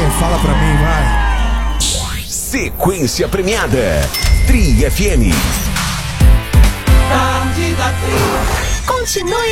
fala pra mim, vai. Sequência premiada. Tri FM. Continue